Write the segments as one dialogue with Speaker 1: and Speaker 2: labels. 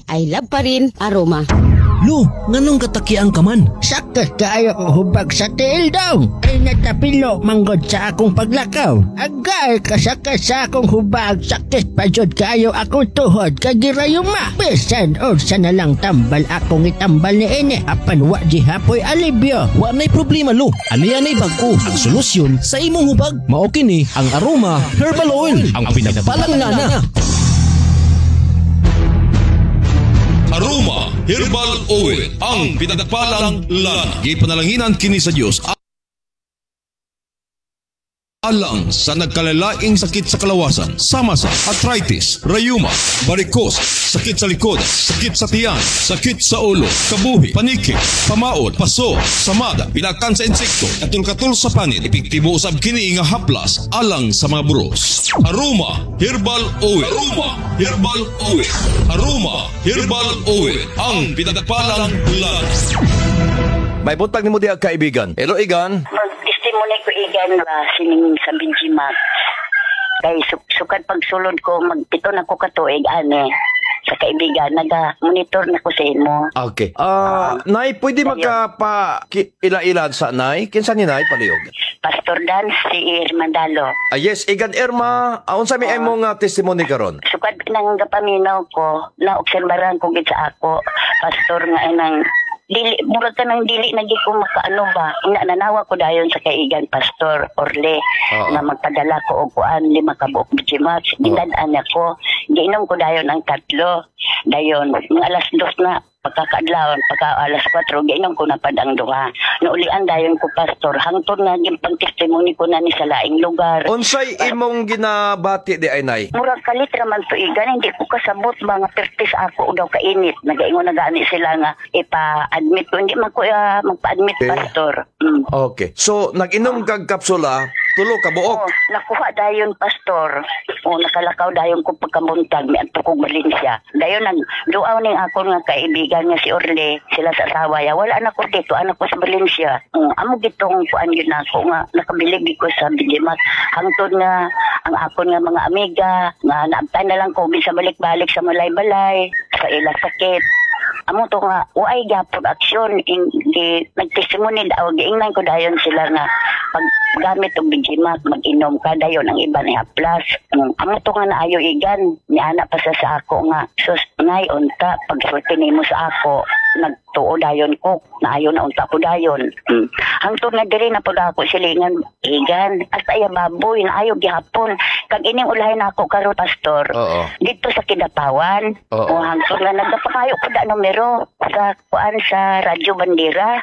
Speaker 1: I love pa rin aroma.
Speaker 2: Lo, nganong katakian ka man?
Speaker 3: Sakit kaayo ko hubag sa tiil daw. Ay natapilo manggod sa akong paglakaw. Agay kasakit sa akong hubag. Sakit pa jud kaayo akong tuhod kagirayuma. Bisan o sa nalang tambal akong itambal ni ine. Apan wa di hapoy alibyo.
Speaker 2: Wa nay problema lo. Ani-anay bag-o ang solusyon sa imong hubag. Mao kini ang Aroma Herbal Oil, ang pinagbalangana.
Speaker 4: Aroma Herbal Oil, ang pinagpalang lana. Ipanalanginan kini sa Dios alang sa nagkalalaing sakit sa kalawasan, sama sa arthritis, rheuma, varicose, sakit sa likod, sakit sa tiyan, sakit sa ulo, kabuhi, paniki, pamaod, paso, samada, pinakan sa insekto, katul-katul sa panit, epektibo usab kini nga haplas alang sa mga buros. Aroma Herbal Oil. Aroma Herbal Oil. Aroma Herbal Oil, ang pinagpalang lana.
Speaker 5: May buntag ni mo diya kaibigan. Hello, Igan.
Speaker 6: Mag-testimony ko igan ba sining sa Benjimak. Kay sukad pagsulod ko, magpito na ko katuig, ane. Sa kaibigan, naga-monitor na ko sa imo.
Speaker 5: Okay. Nay, pwede magkapa-ila-ilan sa Nay? Kinsa ni Nay, palihog?
Speaker 6: Pastor Dan, si Irmandalo.
Speaker 5: Yes, Igan Irma, aun sa mi ay mong testimony karon.
Speaker 6: Sukad nang gapaminaw ko, na-obserbaran ko gid sa ako, pastor nga inang dili, murag ka ng dili na ko makaano ba. Nanawa ko dayon sa kaigan Pastor Orle na magpadala ko og kuan 5 ka buok bijimat. Dinadaan ako. Giinom ko dayon ang 3. Dayon, mga alas 2 na pagkakaadlawon, pagka alas 4, giinom ko na padang 2. Naulian dayon ko Pastor, hangtod na yung pang-testimony ko na ni sa laing lugar.
Speaker 5: Unsay imong ginabati di ay Nay?
Speaker 6: Murag kalit raman to igan, hindi ko kasabot mga pertis ako daw kainit. Nagaingon na gani sila nga ipa-admit ko, hindi man ko magpa-admit Pastor.
Speaker 5: Okay. So, nag-inom kag kapsula, tulo ka buok.
Speaker 6: Nakuha dayon Pastor. Nakalakaw dayon ko pagkamuntag, may ato kong Valencia. Dayon nagduaw ning ako nga kaibigan nga si Orle, sila sa asawa ya. Wala na ko dito, anak ko sa Valencia. Amo gitong kuan yun ako nga nakabilib ko sa Benjimak. Hangtod nga ang ako nga mga amiga nga naabtan na lang ko sa balik-balik sa malay-balay, sa ila sakit. Amo to nga uay gyapon aksyon hindi nagtestimony daw giingnan ko dayon sila nga pag gamit og Benjimak mag-inom ka dayon ang iba ni haplas. Amo to nga naayo igan ni ana pa sa ako nga sus nay unta pagsulti nimo sa ako nagtuo dayon ko naayo na unta ko dayon. Hangtod nga diri na pud ako silingan igan hasta iya baboy naayo gihapon kag ining ulahin ako karon Pastor. Dito sa Kidapawan. Hangtod nga nagpakayo ko da numero sa kuan sa Radyo Bandera.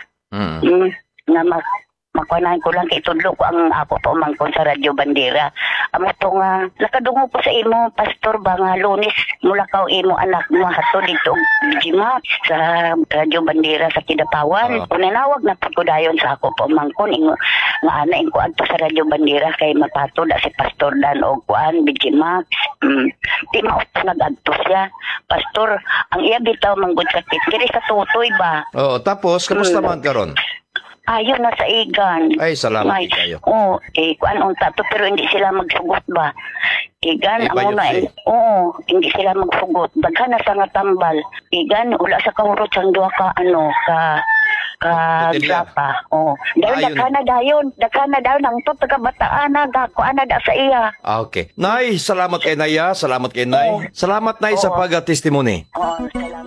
Speaker 6: Nga makuanahin ko lang kay tudlo ko ang ako pa umangkon sa Radyo Bandera. Amo to nga nakadungo ko sa imo Pastor ba nga Lunes mulakaw imo anak mo hatod dito Benjimak sa Radyo Bandera sa Kidapawan. Unanawag na pud ko dayon sa ako pa umangkon nga ana ko adto sa Radyo Bandera kay mapatod si Pastor Dan og kuan Benjimak. Di mauto nag-adto siya. Pastor, ang iya bitaw manggod sakit diri sa tutoy ba.
Speaker 5: Tapos kamusta man karon?
Speaker 6: Ayun na sa igan.
Speaker 5: Ay, salamat kayo.
Speaker 6: Kuan unta to pero hindi sila magsugot ba. Igan amo na hindi sila magsugot. Daghan na sa nga tambal. Igan wala sa kahurot sang duha ka grapa. Daghan na dayon ang to taga bataan na kuan na da sa iya.
Speaker 5: Okay. Nay, salamat kay Naya, salamat kay Nay. Salamat Nay sa pag-testimony.
Speaker 6: Salamat.